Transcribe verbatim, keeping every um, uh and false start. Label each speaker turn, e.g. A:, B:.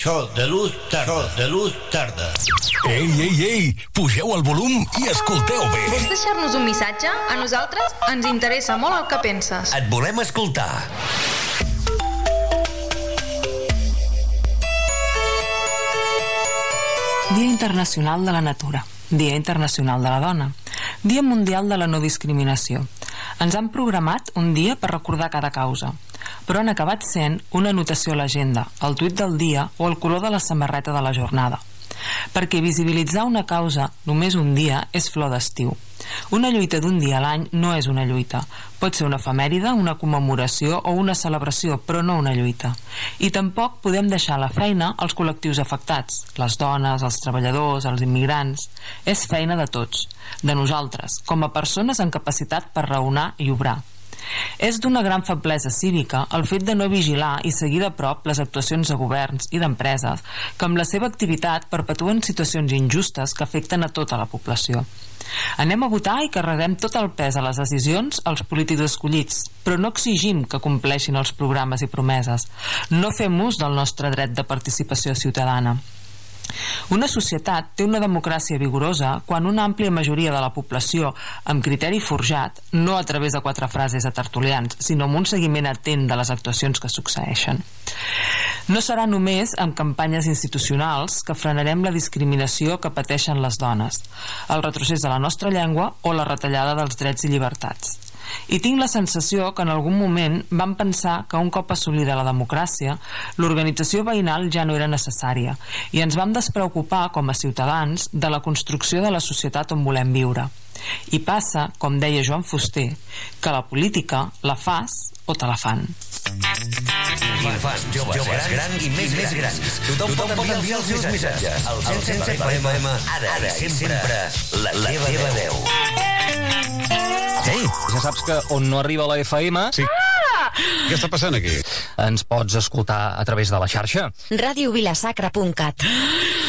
A: Show de luz tarda, de luz tarda.
B: Ei, ei, ei, pugeu el volum i escolteu bé.
C: Vols deixar-nos un missatge? A nosaltres ens interessa molt el que penses.
B: Et volem escoltar.
D: Dia Internacional de la Natura, Dia Internacional de la Dona, Dia Mundial de la No Discriminació. Ens han programat un dia per recordar cada causa, però han acabat sent una anotació a l'agenda, el tuit del dia o el color de la samarreta de la jornada. Perquè visibilitzar una causa només un dia és flor d'estiu. Una lluita d'un dia a l'any no és una lluita. Pot ser una efemèride, una commemoració o una celebració, però no una lluita. I tampoc podem deixar la feina als col·lectius afectats, les dones, els treballadors, els immigrants. És feina de tots, de nosaltres, com a persones amb capacitat per raonar i obrar. És d'una gran feblesa cívica el fet de no vigilar i seguir de prop les actuacions de governs i d'empreses que amb la seva activitat perpetuen situacions injustes que afecten a tota la població. Anem a votar i carreguem tot el pes a les decisions als polítics escollits, però no exigim que compleixin els programes i promeses. No fem ús del nostre dret de participació ciutadana. Una societat té una democràcia vigorosa quan una àmplia majoria de la població, amb criteri forjat, no a través de quatre frases a tertulians, sinó amb un seguiment atent de les actuacions que succeeixen. No serà només amb campanyes institucionals que frenarem la discriminació que pateixen les dones, el retrocés de la nostra llengua o la retallada dels drets i llibertats. I tinc la sensació que en algun moment vam pensar que un cop assolida la democràcia, l'organització veïnal ja no era necessària i ens vam despreocupar com a ciutadans de la construcció de la societat on volem viure. I passa, com deia Joan Fuster, que la política la fas o te la fan.
B: Infants, joves, joves grans i més més grans. Tothom pot enviar els seus missatges. El cent set F M, ara i sempre, la teva veu.
E: Ei, ja saps que on no arriba la F M...
F: Sí. Ah! Què està passant aquí?
E: Ens pots escoltar a través de la xarxa.
G: ràdio vilasacra punt cat